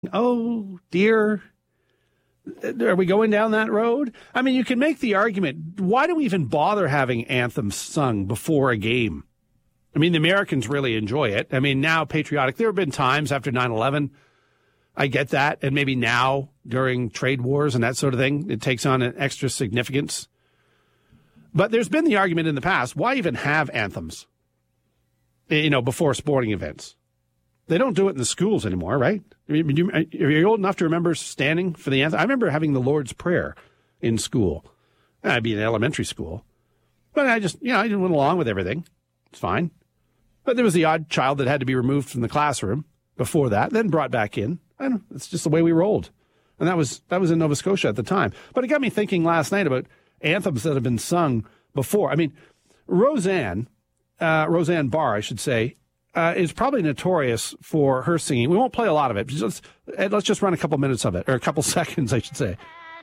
Oh, dear. Are we going down that road? I mean, you can make the argument, why do we even bother having anthems sung before a game? I mean, the Americans really enjoy it. I mean, now patriotic. There have been times after 9/11, I get that, and maybe now during trade wars and that sort of thing, it takes on an extra significance. But there's been the argument in the past, why even have anthems, before sporting events? They don't do it in the schools anymore, right? Are you old enough to remember standing for the anthem? I remember having the Lord's Prayer in school. I'd be in elementary school. But I just went along with everything. It's fine. But there was the odd child that had to be removed from the classroom before that, then brought back in. It's just the way we rolled. And that was in Nova Scotia at the time. But it got me thinking last night about anthems that have been sung before. I mean, Roseanne Barr, I should say, is probably notorious for her singing. We won't play a lot of it. Let's just run a couple minutes of it, or a couple seconds, I should say.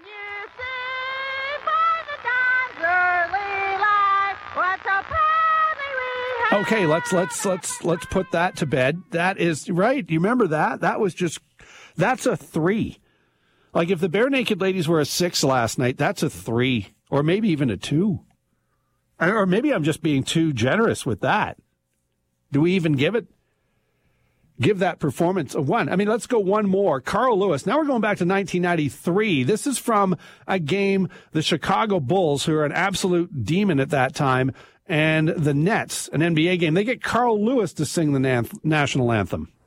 Okay, let's put that to bed. That is right. You remember that? That's a 3. Like if the Bare Naked Ladies were a 6 last night, that's a 3, or maybe even a 2. Or maybe I'm just being too generous with that. Do we even give that performance a 1? I mean, let's go one more. Carl Lewis. Now we're going back to 1993. This is from a game, the Chicago Bulls, who are an absolute demon at that time, and the Nets, an NBA game. They get Carl Lewis to sing the national anthem.